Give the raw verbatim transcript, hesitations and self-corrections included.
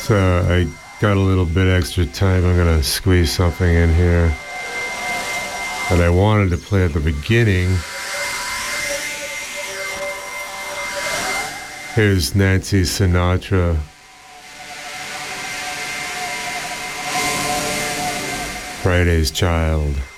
So I got a little bit extra time. I'm going to squeeze something in here that I wanted to play at the beginning. Here's Nancy Sinatra. Friday's Child.